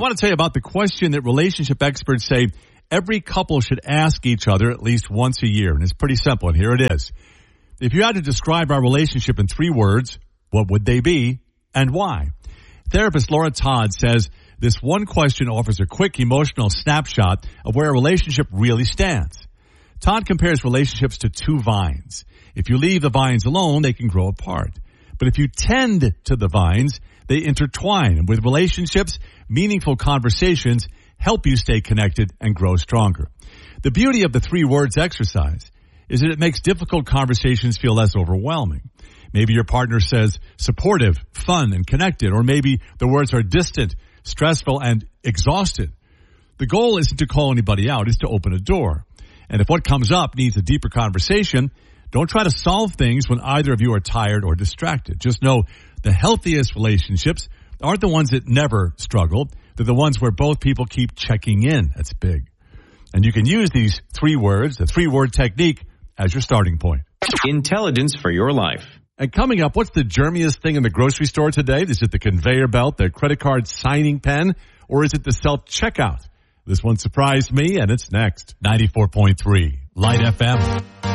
want to tell you about the question that relationship experts say every couple should ask each other at least once a year. And it's pretty simple, and here it is. If you had to describe our relationship in 3 words, what would they be and why? Therapist Laura Todd says this one question offers a quick emotional snapshot of where a relationship really stands. Todd compares relationships to 2 vines. If you leave the vines alone, they can grow apart. But if you tend to the vines, they intertwine. And with relationships, meaningful conversations help you stay connected and grow stronger. The beauty of the 3 words exercise is that it makes difficult conversations feel less overwhelming. Maybe your partner says supportive, fun, and connected, or maybe the words are distant, stressful, and exhausted. The goal isn't to call anybody out, it's to open a door. And if what comes up needs a deeper conversation, don't try to solve things when either of you are tired or distracted. Just know the healthiest relationships aren't the ones that never struggle. They're the ones where both people keep checking in. That's big. And you can use these 3 words, the 3-word technique, as your starting point. Intelligence for your life. And coming up, what's the germiest thing in the grocery store today? Is it the conveyor belt, the credit card signing pen, or is it the self-checkout? This one surprised me, and it's next. 94.3 Light FM.